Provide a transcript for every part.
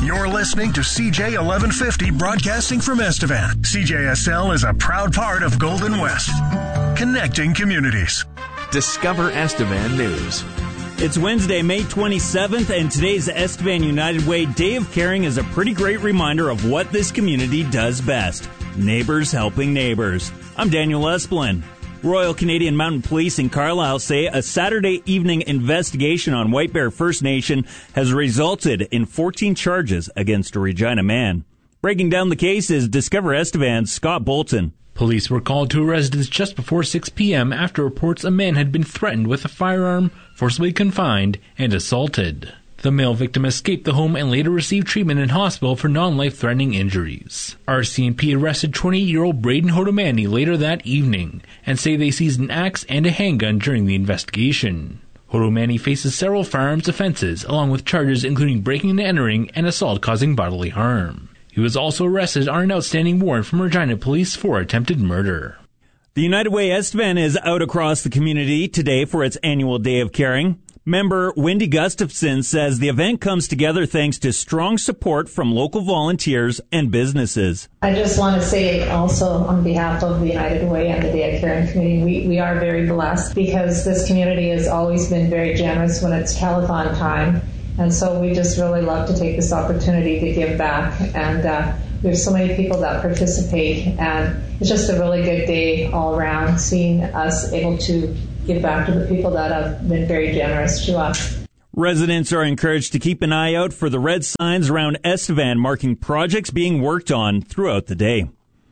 You're listening to CJ 1150 broadcasting from Estevan. CJSL is a proud part of Golden West, connecting communities. Discover Estevan News. It's Wednesday, May 27th, and today's Estevan United Way Day of Caring is a pretty great reminder of what this community does best. Neighbors helping neighbors. I'm Daniel Esplin. Royal Canadian Mounted Police in Carlisle say a Saturday evening investigation on White Bear First Nation has resulted in 14 charges against a Regina man. Breaking down the case is Discover Estevan's Scott Bolton. Police were called to a residence just before 6 p.m. after reports a man had been threatened with a firearm, forcibly confined, and assaulted. The male victim escaped the home and later received treatment in hospital for non-life-threatening injuries. RCMP arrested 28-year-old Braden Hodomani later that evening and say they seized an axe and a handgun during the investigation. Hodomani faces several firearms offenses, along with charges including breaking and entering and assault causing bodily harm. He was also arrested on an outstanding warrant from Regina Police for attempted murder. The United Way Estevan is out across the community today for its annual Day of Caring. Member Wendy Gustafson says the event comes together thanks to strong support from local volunteers and businesses. I just want to say also on behalf of the United Way and the Day of Caring community, we are very blessed because this community has always been very generous when it's telethon time. And so we just really love to take this opportunity to give back. And there's so many people that participate. And it's just a really good day all around, seeing us able to give back to the people that have been very generous to us. Residents are encouraged to keep an eye out for the red signs around Estevan marking projects being worked on throughout the day.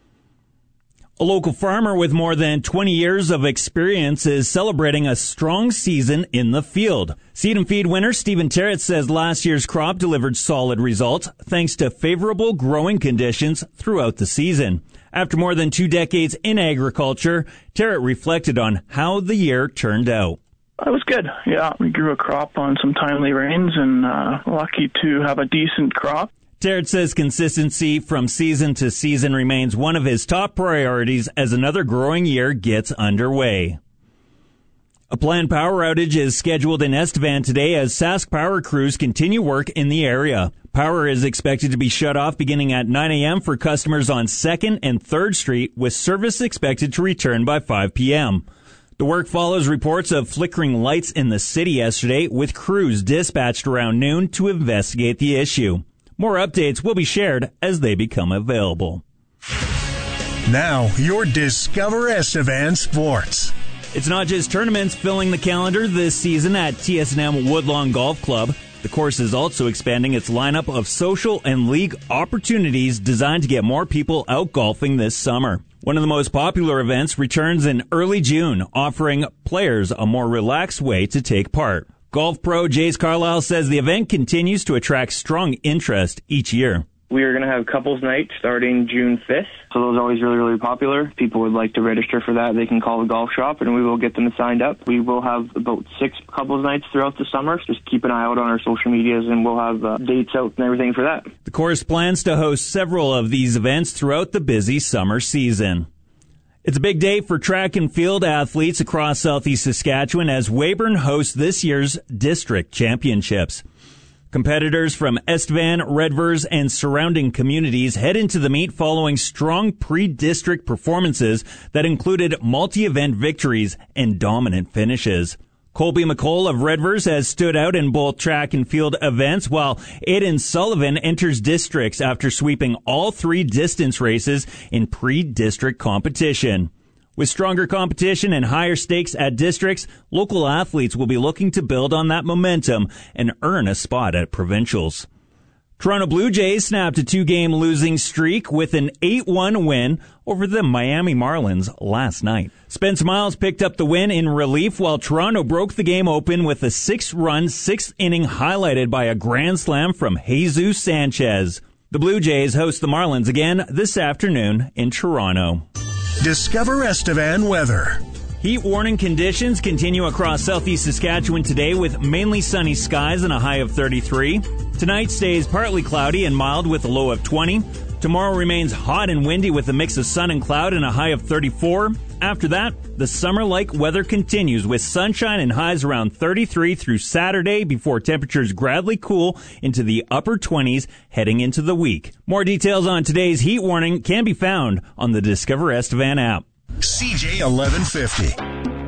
A local farmer with more than 20 years of experience is celebrating a strong season in the field. Seed and Feed winner Stephen Terrett says last year's crop delivered solid results thanks to favorable growing conditions throughout the season. After more than 2 decades in agriculture, Terrett reflected on how the year turned out. It was good. Yeah, we grew a crop on some timely rains and lucky to have a decent crop. Terrett says consistency from season to season remains one of his top priorities as another growing year gets underway. A planned power outage is scheduled in Estevan today as Sask Power crews continue work in the area. Power is expected to be shut off beginning at 9 a.m. for customers on 2nd and 3rd Street, with service expected to return by 5 p.m. The work follows reports of flickering lights in the city yesterday, with crews dispatched around noon to investigate the issue. More updates will be shared as they become available. Now, your Discover Estevan Sports. It's not just tournaments filling the calendar this season at TS&M Woodlawn Golf Club. The course is also expanding its lineup of social and league opportunities designed to get more people out golfing this summer. One of the most popular events returns in early June, offering players a more relaxed way to take part. Golf pro Jace Carlisle says the event continues to attract strong interest each year. We are going to have couples night starting June 5th. So those are always really, really popular. If people would like to register for that, they can call the golf shop and we will get them signed up. We will have about 6 couples nights throughout the summer. Just keep an eye out on our social medias and we'll have dates out and everything for that. The course plans to host several of these events throughout the busy summer season. It's a big day for track and field athletes across southeast Saskatchewan as Weyburn hosts this year's district championships. Competitors from Estevan, Redvers, and surrounding communities head into the meet following strong pre-district performances that included multi-event victories and dominant finishes. Colby McCall of Redvers has stood out in both track and field events, while Aidan Sullivan enters districts after sweeping all 3 distance races in pre-district competition. With stronger competition and higher stakes at districts, local athletes will be looking to build on that momentum and earn a spot at provincials. Toronto Blue Jays snapped a 2-game losing streak with an 8-1 win over the Miami Marlins last night. Spence Miles picked up the win in relief while Toronto broke the game open with a 6-run 6th inning highlighted by a grand slam from Jesus Sanchez. The Blue Jays host the Marlins again this afternoon in Toronto. Discover Estevan weather. Heat warning conditions continue across southeast Saskatchewan today with mainly sunny skies and a high of 33. Tonight stays partly cloudy and mild with a low of 20. Tomorrow remains hot and windy with a mix of sun and cloud and a high of 34. After that, the summer-like weather continues with sunshine and highs around 33 through Saturday before temperatures gradually cool into the upper 20s heading into the week. More details on today's heat warning can be found on the Discover Estevan app. CJ 1150.